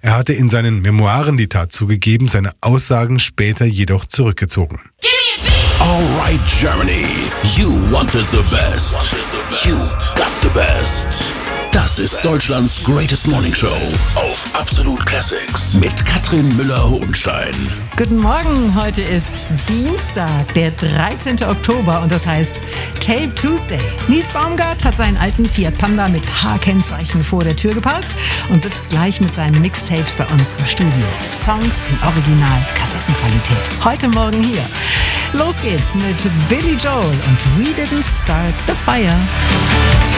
Er hatte in seinen Memoiren die Tat zugegeben, seine Aussagen später jedoch zurückgezogen. Alright Germany, you wanted the best. You got the best. Das ist Deutschlands Greatest Morning Show auf Absolut Classics mit Katrin Müller-Hohenstein. Guten Morgen, heute ist Dienstag, der 13. Oktober und das heißt Tape Tuesday. Nils Baumgart hat seinen alten Fiat Panda mit H-Kennzeichen vor der Tür geparkt und sitzt gleich mit seinen Mixtapes bei uns im Studio. Songs in Original-Kassettenqualität. Heute Morgen hier. Los geht's mit Billy Joel und We Didn't Start the Fire.